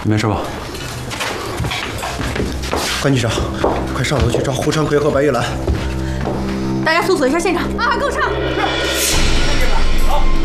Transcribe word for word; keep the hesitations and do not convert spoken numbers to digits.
你没事吧？ 关局长，快上楼去找胡长奎和白玉兰。 大家搜索一下现场。啊，跟我上。 好。